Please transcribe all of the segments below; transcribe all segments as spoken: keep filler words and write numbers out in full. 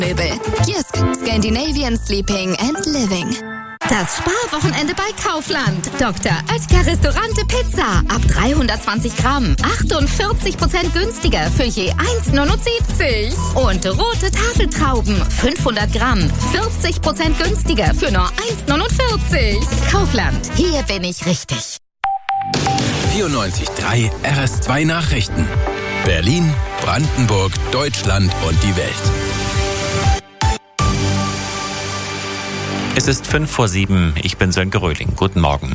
Möbel. Jysk, Scandinavian Sleeping and Living. Das Sparwochenende bei Kaufland. Doktor Oetker Restaurante Pizza. Ab dreihundertzwanzig Gramm. achtundvierzig Prozent günstiger für je eins Komma neunundsiebzig. Und rote Tafeltrauben. fünfhundert Gramm. vierzig Prozent günstiger für nur eins Komma neunundvierzig. Kaufland. Hier bin ich richtig. vierundneunzig Komma drei R S zwei Nachrichten. Berlin, Brandenburg, Deutschland und die Welt. Es ist fünf vor sieben. Ich bin Sönke Röhling. Guten Morgen.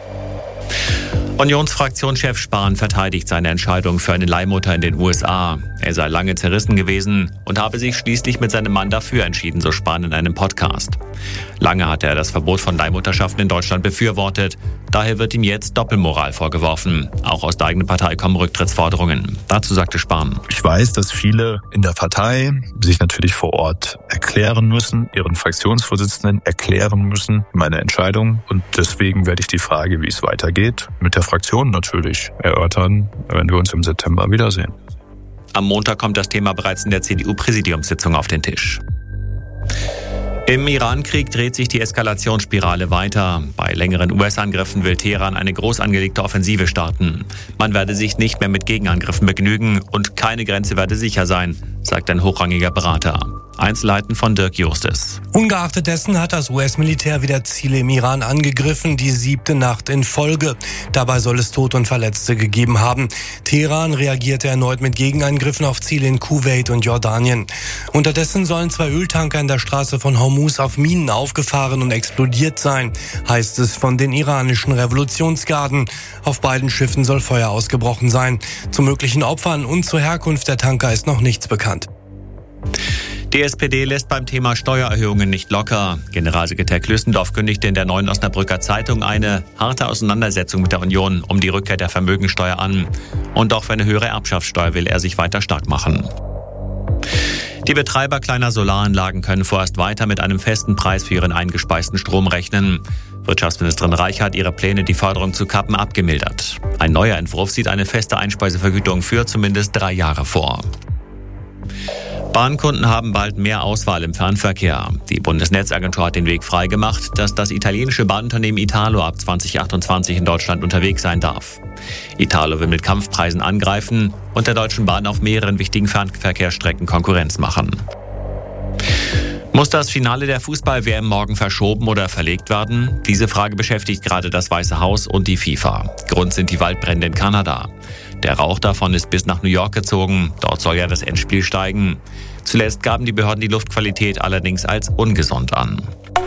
Unionsfraktionschef Spahn verteidigt seine Entscheidung für eine Leihmutter in den U S A. Er sei lange zerrissen gewesen und habe sich schließlich mit seinem Mann dafür entschieden, so Spahn in einem Podcast. Lange hatte er das Verbot von Leihmutterschaften in Deutschland befürwortet. Daher wird ihm jetzt Doppelmoral vorgeworfen. Auch aus der eigenen Partei kommen Rücktrittsforderungen. Dazu sagte Spahn: Ich weiß, dass viele in der Partei sich natürlich vor Ort erklären müssen, ihren Fraktionsvorsitzenden erklären müssen, meine Entscheidung. Und deswegen werde ich die Frage, wie es weitergeht, mit der Fraktion natürlich erörtern, wenn wir uns im September wiedersehen. Am Montag kommt das Thema bereits in der C D U-Präsidiumssitzung auf den Tisch. Im Iran-Krieg dreht sich die Eskalationsspirale weiter. Bei längeren U S-Angriffen will Teheran eine groß angelegte Offensive starten. Man werde sich nicht mehr mit Gegenangriffen begnügen und keine Grenze werde sicher sein, sagt ein hochrangiger Berater. Einzelheiten von Dirk Justus. Ungeachtet dessen hat das U S-Militär wieder Ziele im Iran angegriffen, die siebte Nacht in Folge. Dabei soll es Tote und Verletzte gegeben haben. Teheran reagierte erneut mit Gegenangriffen auf Ziele in Kuwait und Jordanien. Unterdessen sollen zwei Öltanker in der Straße von Hormuz auf Minen aufgefahren und explodiert sein, heißt es von den iranischen Revolutionsgarden. Auf beiden Schiffen soll Feuer ausgebrochen sein. Zu möglichen Opfern und zur Herkunft der Tanker ist noch nichts bekannt. Die S P D lässt beim Thema Steuererhöhungen nicht locker. Generalsekretär Klüssendorf kündigte in der Neuen Osnabrücker Zeitung eine harte Auseinandersetzung mit der Union um die Rückkehr der Vermögensteuer an. Und auch für eine höhere Erbschaftssteuer will er sich weiter stark machen. Die Betreiber kleiner Solaranlagen können vorerst weiter mit einem festen Preis für ihren eingespeisten Strom rechnen. Wirtschaftsministerin Reich hat ihre Pläne, die Förderung zu kappen, abgemildert. Ein neuer Entwurf sieht eine feste Einspeisevergütung für zumindest drei Jahre vor. Bahnkunden haben bald mehr Auswahl im Fernverkehr. Die Bundesnetzagentur hat den Weg freigemacht, dass das italienische Bahnunternehmen Italo ab zwanzig achtundzwanzig in Deutschland unterwegs sein darf. Italo will mit Kampfpreisen angreifen und der Deutschen Bahn auf mehreren wichtigen Fernverkehrsstrecken Konkurrenz machen. Muss das Finale der Fußball-W M morgen verschoben oder verlegt werden? Diese Frage beschäftigt gerade das Weiße Haus und die FIFA. Grund sind die Waldbrände in Kanada. Der Rauch davon ist bis nach New York gezogen. Dort soll ja das Endspiel steigen. Zuletzt gaben die Behörden die Luftqualität allerdings als ungesund an.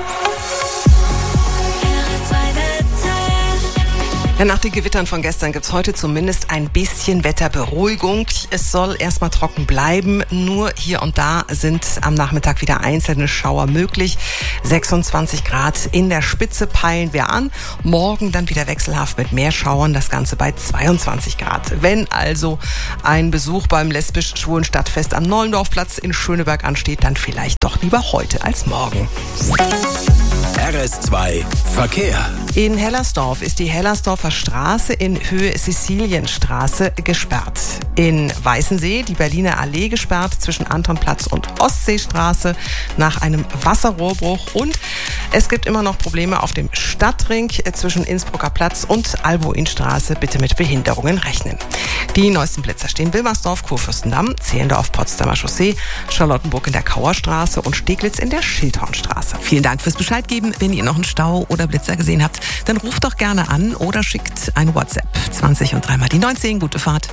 Ja, nach den Gewittern von gestern gibt's heute zumindest ein bisschen Wetterberuhigung. Es soll erstmal trocken bleiben. Nur hier und da sind am Nachmittag wieder einzelne Schauer möglich. sechsundzwanzig Grad in der Spitze peilen wir an. Morgen dann wieder wechselhaft mit mehr Schauern. Das Ganze bei zweiundzwanzig Grad. Wenn also ein Besuch beim lesbisch-schwulen Stadtfest am Nollendorfplatz in Schöneberg ansteht, dann vielleicht doch lieber heute als morgen. R S zwei Verkehr. In Hellersdorf ist die Hellersdorfer Straße in Höhe Sizilienstraße gesperrt. In Weißensee die Berliner Allee gesperrt zwischen Antonplatz und Ostseestraße nach einem Wasserrohrbruch. Und es gibt immer noch Probleme auf dem Stadtring zwischen Innsbrucker Platz und Albuinstraße. Bitte mit Behinderungen rechnen. Die neuesten Blitzer stehen Wilmersdorf, Kurfürstendamm, Zehlendorf, Potsdamer Chaussee, Charlottenburg in der Kauerstraße und Steglitz in der Schildhornstraße. Vielen Dank fürs Bescheid geben. Wenn ihr noch einen Stau oder Blitzer gesehen habt, dann ruft doch gerne an oder schickt ein WhatsApp. zwanzig und dreimal die neunzehn. Gute Fahrt.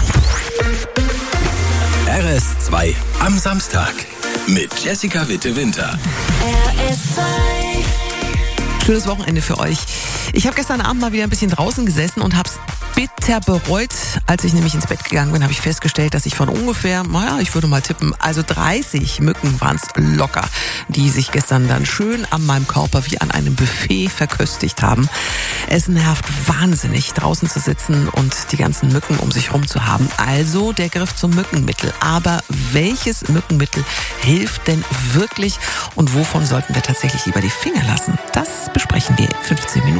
R S zwei am Samstag mit Jessica Witte-Winter. R S zwei. Schönes Wochenende für euch. Ich habe gestern Abend mal wieder ein bisschen draußen gesessen und habe es bitter bereut. Als ich nämlich ins Bett gegangen bin, habe ich festgestellt, dass ich von ungefähr, naja, ich würde mal tippen, also dreißig Mücken waren es locker, die sich gestern dann schön an meinem Körper wie an einem Buffet verköstigt haben. Es nervt wahnsinnig, draußen zu sitzen und die ganzen Mücken um sich rum zu haben. Also der Griff zum Mückenmittel. Aber welches Mückenmittel hilft denn wirklich und wovon sollten wir tatsächlich lieber die Finger lassen? Das besprechen wir in fünfzehn Minuten.